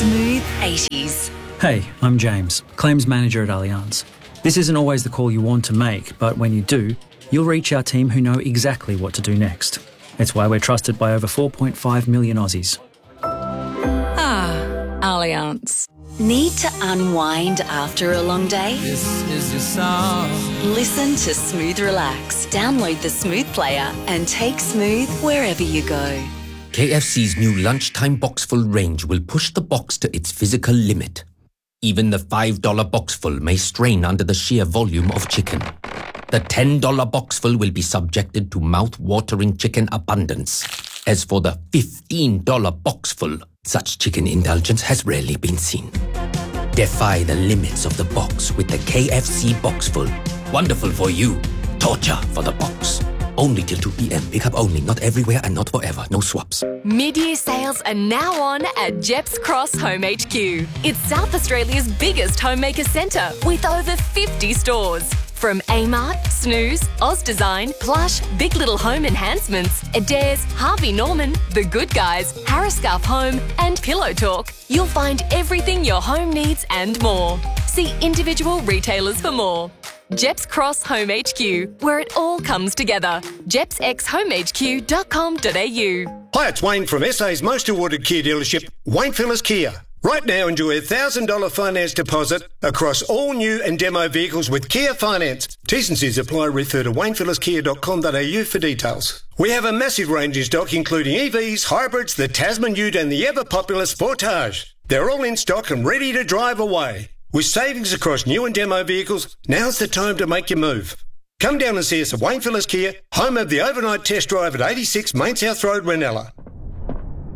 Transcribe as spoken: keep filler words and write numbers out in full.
Smooth eighties. Hey, I'm James, Claims Manager at Allianz. This isn't always the call you want to make, but when you do, you'll reach our team who know exactly what to do next. It's why we're trusted by over four point five million Aussies. Ah, Allianz. Need to unwind after a long day? This is your song. Listen to Smooth Relax. Download the Smooth player and take Smooth wherever you go. K F C's new lunchtime boxful range will push the box to its physical limit. Even the five dollar boxful may strain under the sheer volume of chicken. The ten dollar boxful will be subjected to mouth-watering chicken abundance. As for the fifteen dollar boxful, such chicken indulgence has rarely been seen. Defy the limits of the box with the K F C Boxful. Wonderful for you. Torture for the box. Only till two p.m. Pick up only, not everywhere and not forever. No swaps. Mid-year sales are now on at Jeps Cross Home H Q. It's South Australia's biggest homemaker centre with over fifty stores. From Amart, Snooze, Ozdesign, Plush, Big Little Home Enhancements, Adairs, Harvey Norman, The Good Guys, Harriscalf Home and Pillow Talk, you'll find everything your home needs and more. See individual retailers for more. Jeps Cross Home H Q, where it all comes together. jeps x home h q dot com dot a u. Hi, it's Wayne from S A's most awarded Kia dealership, Wayne Phillips Kia. Right now, enjoy a one thousand dollars finance deposit across all new and demo vehicles with Kia Finance. T's and C's apply. Refer to wayne phillips kia dot com dot a u for details. We have a massive range in stock, including E Vs, hybrids, the Tasman Ute and the ever-popular Sportage. They're all in stock and ready to drive away. With savings across new and demo vehicles, now's the time to make your move. Come down and see us at Wayne Phillips Kia, home of the overnight test drive at eighty-six Main South Road, Ranella.